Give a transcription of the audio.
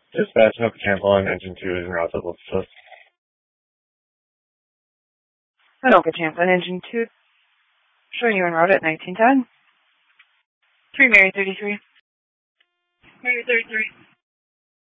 Dispatch, Hope Tampa on engine 2 is en route to Wolfsburg. Anoka Tampa, engine 2, showing you en route at 1910. 3 Mary 33. Mary 33.